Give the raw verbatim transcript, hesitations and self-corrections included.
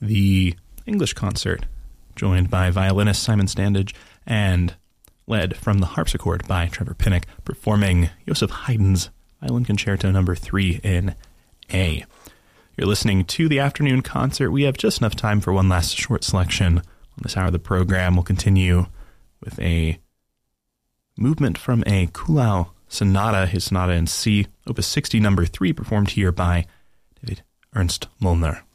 the English concert, joined by violinist Simon Standage and led from the harpsichord by Trevor Pinnock, performing Joseph Haydn's Violin Concerto number three in A. You're listening to the afternoon concert. We have just enough time for one last short selection on this hour of the program. We'll continue with a movement from a Kuhlau sonata, his sonata in C, opus sixty, number three, performed here by David Ernst Mollner.